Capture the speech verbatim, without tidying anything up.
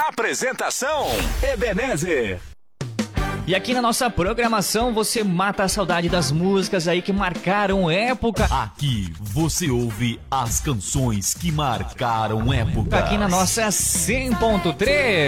Apresentação Ebenezer. E aqui na nossa programação você mata a saudade das músicas aí que marcaram época. Aqui você ouve as canções que marcaram época. Aqui na nossa cem ponto três.